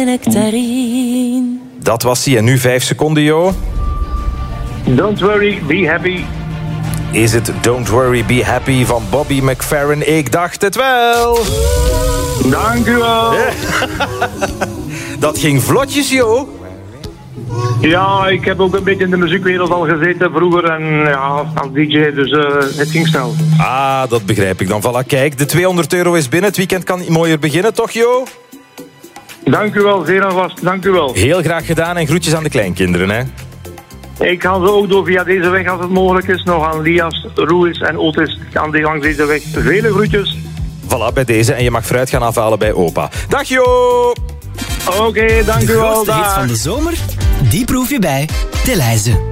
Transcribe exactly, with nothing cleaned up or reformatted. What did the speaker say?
Nectarine. Dat was hij. En nu vijf seconden, Jo. Don't worry, be happy. Is het Don't Worry, Be Happy van Bobby McFerrin? Ik dacht het wel. Dank u wel. Dat ging vlotjes, Jo. Ja, ik heb ook een beetje in de muziekwereld al gezeten vroeger. En ja, als D J, dus uh, het ging snel. Ah, dat begrijp ik dan. Voilà, kijk, de tweehonderd euro is binnen. Het weekend kan mooier beginnen, toch, Jo? Dank u wel, zeer alvast. Dank u wel. Heel graag gedaan en groetjes aan de kleinkinderen, hè. Ik ga ze ook door via deze weg, als het mogelijk is, nog aan Lias, Ruiz en Otis aan die langs deze weg. Vele groetjes. Voilà, bij deze. En je mag fruit gaan afhalen bij opa. Dag, Jo! Oké, okay, dank u wel. De grootste hit van de zomer, die proef je bij Delhaize.